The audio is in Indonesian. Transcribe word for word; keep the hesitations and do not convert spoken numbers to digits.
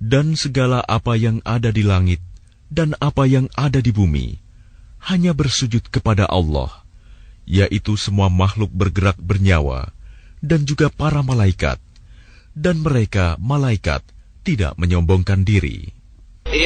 Dan segala apa yang ada di langit dan apa yang ada di bumi hanya bersujud kepada Allah, yaitu semua makhluk bergerak bernyawa dan juga para malaikat, dan mereka malaikat tidak menyombongkan diri.